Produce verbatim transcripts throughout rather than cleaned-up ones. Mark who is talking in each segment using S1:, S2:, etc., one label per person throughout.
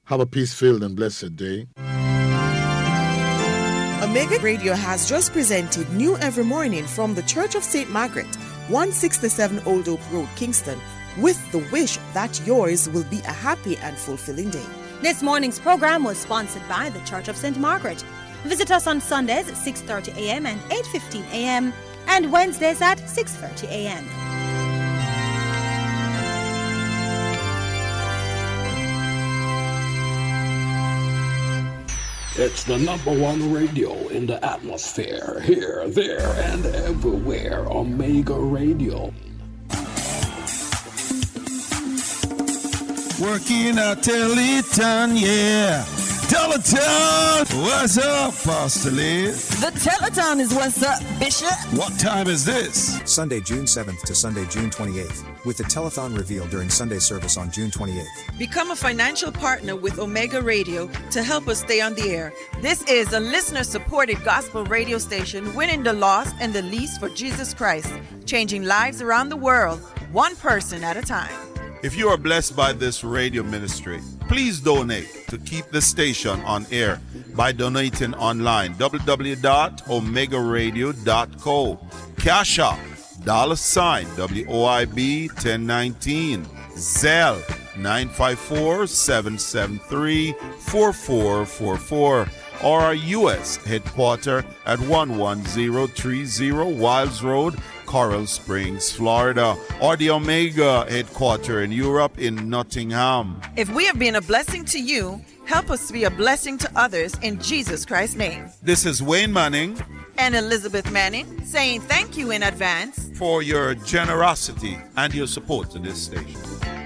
S1: Have a peace-filled and blessed day.
S2: Omega Radio has just presented New Every Morning from the Church of Saint Margaret, one sixty-seven Old Oak Road, Kingston, with the wish that yours will be a happy and fulfilling day.
S3: This morning's program was sponsored by the Church of Saint Margaret. Visit us on Sundays at six thirty a.m. and eight fifteen a.m. and Wednesdays at six thirty a.m.
S4: It's the number one radio in the atmosphere, here, there, and everywhere. Omega Radio.
S5: Working at Teleton, yeah. Teleton! What's up, Pastor Lee?
S6: The Teleton is what's up, Bishop.
S5: What time is this?
S7: Sunday, June seventh to Sunday, June twenty-eighth, with the telethon revealed during Sunday service on June twenty-eighth.
S8: Become a financial partner with Omega Radio to help us stay on the air. This is a listener-supported gospel radio station winning the lost and the least for Jesus Christ, changing lives around the world, one person at a time.
S5: If you are blessed by this radio ministry, please donate to keep the station on air by donating online, w w w dot omega radio dot co. Cash App, dollar sign, W O I B ten nineteen. Zelle, nine five four, seven seven three, four four four four. Or our U S headquarters at one one zero three zero Wilds Road, Coral Springs, Florida, or the Omega headquarters in Europe in Nottingham.
S8: If we have been a blessing to you, help us be a blessing to others in Jesus Christ's name.
S5: This is Wayne Manning
S8: and Elizabeth Manning saying thank you in advance
S5: for your generosity and your support to this station.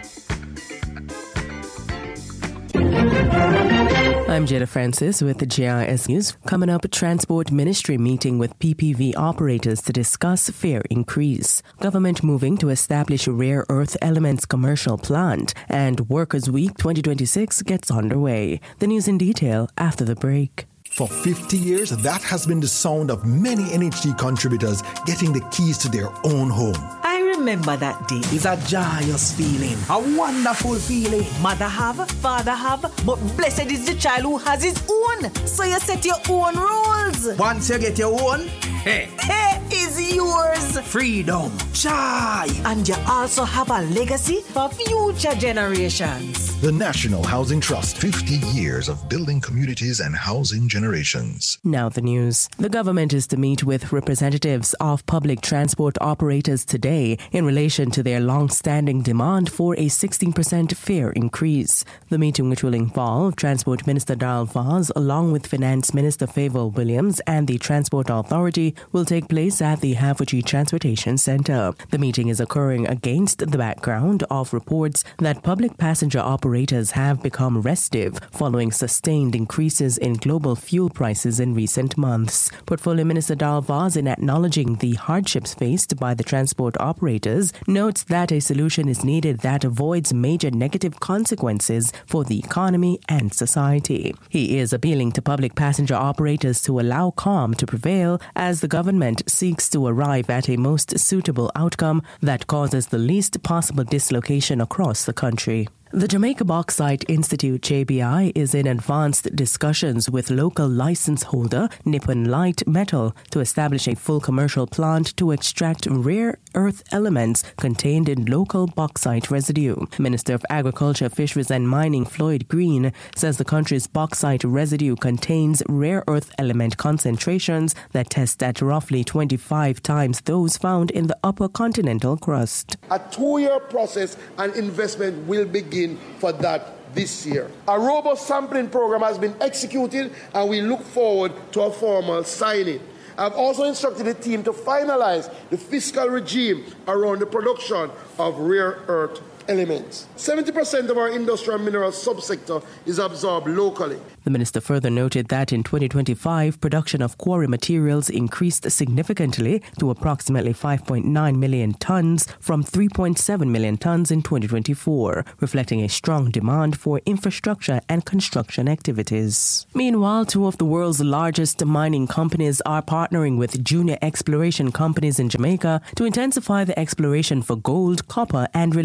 S9: I'm Jada Francis with the J I S News. Coming up, a transport ministry meeting with P P V operators to discuss fare increase. Government moving to establish a rare earth elements commercial plant. And Workers' Week twenty twenty-six gets underway. The news in detail after the break.
S10: For fifty years, that has been the sound of many N H D contributors getting the keys to their own home.
S11: I remember that day. It's a joyous feeling, a wonderful feeling. Mother have, father have, but blessed is the child who has his own. So you set your own rules. Once you get your own, hey, hey is yours. Freedom, joy, and you also have a legacy for future generations.
S10: The National Housing Trust, fifty years of building communities and housing generations.
S9: Now the news. The government is to meet with representatives of public transport operators today in relation to their long-standing demand for a sixteen percent fare increase. The meeting, which will involve Transport Minister Darrell Vaz along with Finance Minister Favour Williams and the Transport Authority, will take place at the Havajee Transportation Centre. The meeting is occurring against the background of reports that public passenger operators have become restive following sustained increases in global fuel prices in recent months. Portfolio Minister Darrell Vaz, in acknowledging the hardships faced by the transport operators, notes that a solution is needed that avoids major negative consequences for the economy and society. He is appealing to public passenger operators to allow calm to prevail as the government seeks to arrive at a most suitable outcome that causes the least possible dislocation across the country. The Jamaica Bauxite Institute, J B I, is in advanced discussions with local license holder Nippon Light Metal to establish a full commercial plant to extract rare earth elements contained in local bauxite residue. Minister of Agriculture, Fisheries and Mining Floyd Green says the country's bauxite residue contains rare earth element concentrations that test at roughly twenty-five times those found in the upper continental crust.
S12: A two-year process and investment will begin for that this year. A robust sampling program has been executed and we look forward to a formal signing. I've also instructed the team to finalize the fiscal regime around the production of rare earth elements. seventy percent of our industrial mineral subsector is absorbed locally.
S9: The minister further noted that in twenty twenty-five, production of quarry materials increased significantly to approximately five point nine million tons from three point seven million tons in twenty twenty-four, reflecting a strong demand for infrastructure and construction activities. Meanwhile, two of the world's largest mining companies are partnering with junior exploration companies in Jamaica to intensify the exploration for gold, copper, and related metals.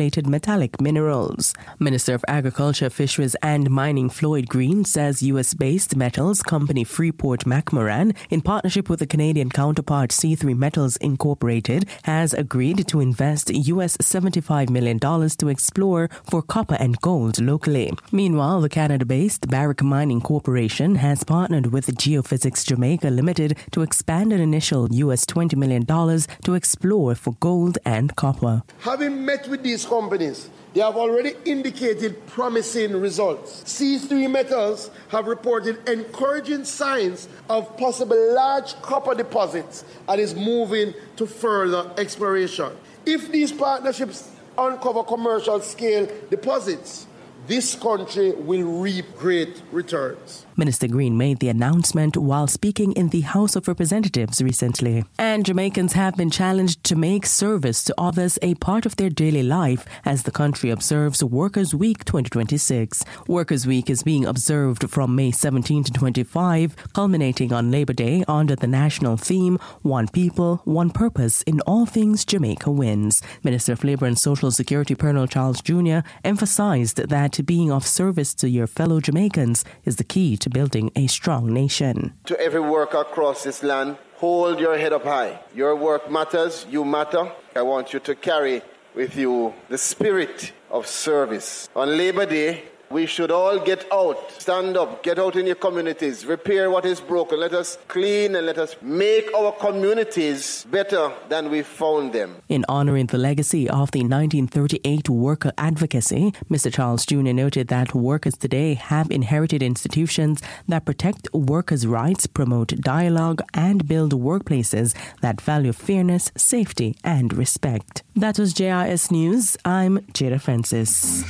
S9: metallic minerals. Minister of Agriculture, Fisheries and Mining Floyd Green says U S-based metals company Freeport-McMoran, in partnership with the Canadian counterpart C three Metals Incorporated, has agreed to invest U S seventy-five million dollars to explore for copper and gold locally. Meanwhile, the Canada-based Barrick Mining Corporation has partnered with Geophysics Jamaica Limited to expand an initial U S twenty million dollars to explore for gold and copper.
S12: Having met with these companies, they have already indicated promising results. C three Metals have reported encouraging signs of possible large copper deposits and is moving to further exploration. If these partnerships uncover commercial scale deposits, this country will reap great returns.
S9: Minister Green made the announcement while speaking in the House of Representatives recently. And Jamaicans have been challenged to make service to others a part of their daily life as the country observes Workers' Week twenty twenty-six. Workers' Week is being observed from May seventeenth to twenty-fifth, culminating on Labor Day under the national theme, One People, One Purpose in All Things Jamaica Wins. Minister of Labour and Social Security Colonel Charles Junior emphasized that being of service to your fellow Jamaicans is the key to building a strong nation.
S13: To every worker across this land, hold your head up high. Your work matters, you matter. I want you to carry with you the spirit of service. On Labor Day, we should all get out, stand up, get out in your communities, repair what is broken. Let us clean and let us make our communities better than we found them.
S9: In honoring the legacy of the nineteen thirty-eight worker advocacy, Mister Charles Junior noted that workers today have inherited institutions that protect workers' rights, promote dialogue, and build workplaces that value fairness, safety, and respect. That was J I S News. I'm Jada Francis.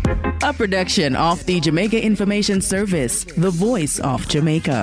S14: A production of the Jamaica Information Service, the voice of Jamaica.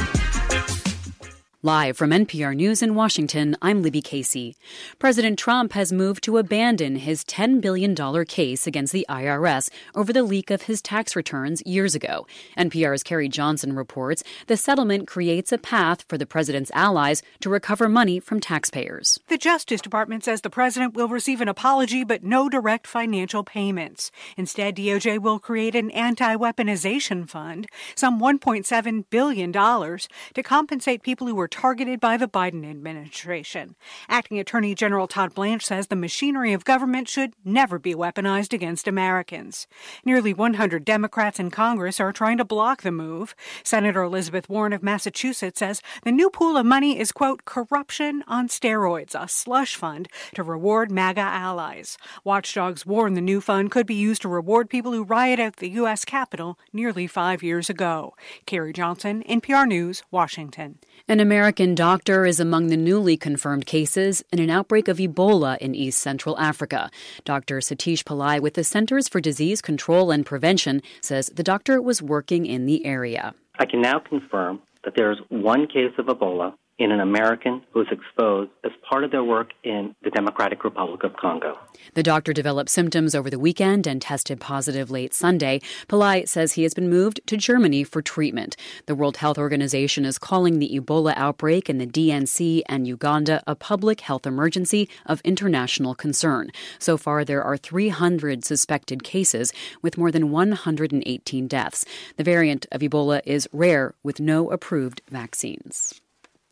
S15: Live from N P R News in Washington, I'm Libby Casey. President Trump has moved to abandon his ten billion dollars case against the I R S over the leak of his tax returns years ago. N P R's Carrie Johnson reports the settlement creates a path for the president's allies to recover money from taxpayers.
S16: The Justice Department says the president will receive an apology but no direct financial payments. Instead, D O J will create an anti-weaponization fund, some one point seven billion dollars, to compensate people who were targeted by the Biden administration. Acting Attorney General Todd Blanche says the machinery of government should never be weaponized against Americans. Nearly one hundred Democrats in Congress are trying to block the move. Senator Elizabeth Warren of Massachusetts says the new pool of money is, quote, corruption on steroids, a slush fund to reward MAGA allies. Watchdogs warn the new fund could be used to reward people who rioted at the U S Capitol nearly five years ago. Carrie Johnson, N P R News, Washington.
S15: An American doctor is among the newly confirmed cases in an outbreak of Ebola in East Central Africa. Doctor Satish Pillai with the Centers for Disease Control and Prevention says the doctor was working in the area.
S17: I can now confirm that there is one case of Ebola in an American who was exposed as part of their work in the Democratic Republic of Congo.
S15: The doctor developed symptoms over the weekend and tested positive late Sunday. Pillai says he has been moved to Germany for treatment. The World Health Organization is calling the Ebola outbreak in the D N C and Uganda a public health emergency of international concern. So far, there are three hundred suspected cases with more than one hundred eighteen deaths. The variant of Ebola is rare with no approved vaccines.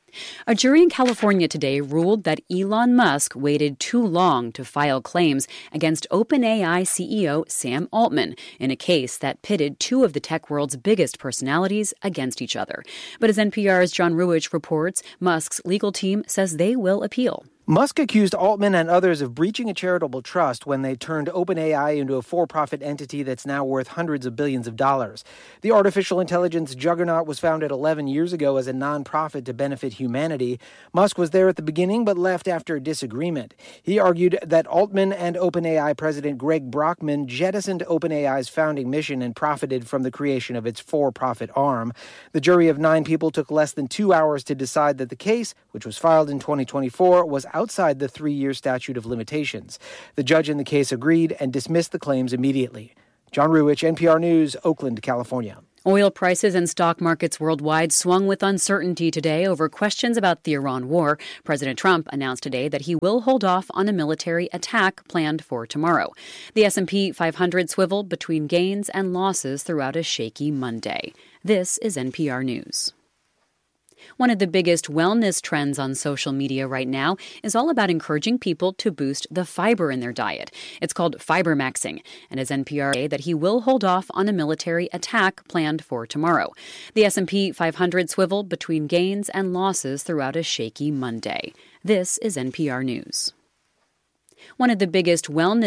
S15: A jury in California today ruled that Elon Musk waited too long to file claims against OpenAI C E O Sam Altman in a case that pitted two of the tech world's biggest personalities against each other. But as N P R's John Ruwich reports, Musk's legal team says they will appeal.
S18: Musk accused Altman and others of breaching a charitable trust when they turned OpenAI into a for-profit entity that's now worth hundreds of billions of dollars. The artificial intelligence juggernaut was founded eleven years ago as a nonprofit to benefit humanity. Musk was there at the beginning but left after a disagreement. He argued that Altman and OpenAI president Greg Brockman jettisoned OpenAI's founding mission and profited from the creation of its for-profit arm. The jury of nine people took less than two hours to decide that the case, which was filed in twenty twenty-four, was outside the three-year statute of limitations. The judge in the case agreed and dismissed the claims immediately. John Ruwich, N P R News, Oakland, California.
S15: Oil prices and stock markets worldwide swung with uncertainty today over questions about the Iran war. President Trump announced today that he will hold off on a military attack planned for tomorrow. The S and P five hundred swiveled between gains and losses throughout a shaky Monday. This is N P R News. One of the biggest wellness trends on social media right now is all about encouraging people to boost the fiber in their diet. It's called fiber maxing, and as N P R said that he will hold off on a military attack planned for tomorrow. The S and P five hundred swiveled between gains and losses throughout a shaky Monday. This is N P R News. One of the biggest wellness